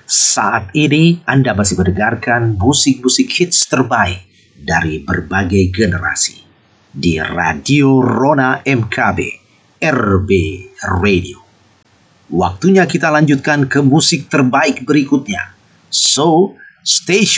Saat ini Anda masih mendengarkan musik-musik hits terbaik dari berbagai generasi di Radio Rona MKB RB Radio. Waktunya kita lanjutkan ke musik terbaik berikutnya. So, stay